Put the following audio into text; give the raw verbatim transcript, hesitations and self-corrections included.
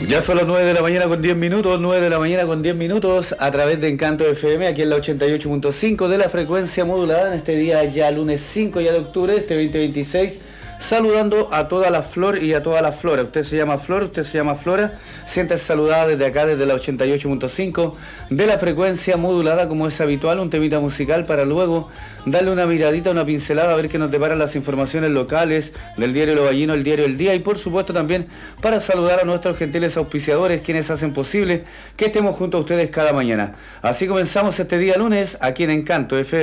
Ya son las nueve de la mañana con diez minutos, nueve de la mañana con diez minutos, a través de Encanto F M, aquí en la ochenta y ocho punto cinco de la frecuencia modulada, en este día ya lunes cinco ya de octubre, este veinte veintiséis, saludando a toda la flor y a toda la flora. Usted se llama Flor, usted se llama Flora, siéntase saludada desde acá, desde la ochenta y ocho punto cinco de la frecuencia modulada, como es habitual, un temita musical para luego darle una miradita, una pincelada, a ver qué nos deparan las informaciones locales del diario Lo Ballino, el diario El Día, y por supuesto también para saludar a nuestros gentiles auspiciadores, quienes hacen posible que estemos junto a ustedes cada mañana. Así comenzamos este día lunes, aquí en Encanto F M.